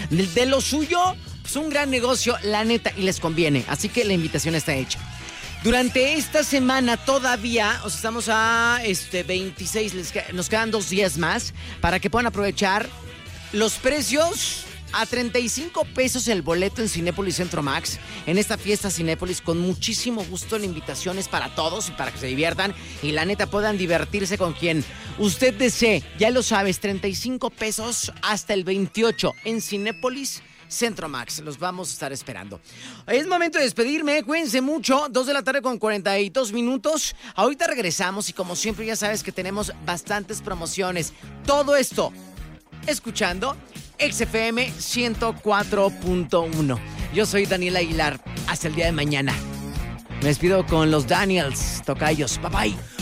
De lo suyo, es un gran negocio, la neta, y les conviene. Así que la invitación está hecha. Durante esta semana todavía, estamos a 26, nos quedan 2 días más para que puedan aprovechar los precios a 35 pesos el boleto en Cinépolis Centro Max. En esta fiesta Cinépolis, con muchísimo gusto, la invitación es para todos y para que se diviertan y la neta puedan divertirse con quien usted desee. Ya lo sabes, 35 pesos hasta el 28 en Cinépolis Centro Max. Los vamos a estar esperando. Es momento de despedirme. Cuídense mucho. 2 de la tarde con 42 minutos. Ahorita regresamos y como siempre ya sabes que tenemos bastantes promociones. Todo esto escuchando XFM 104.1. Yo soy Daniel Aguilar. Hasta el día de mañana. Me despido con los Daniels, tocayos. Bye bye.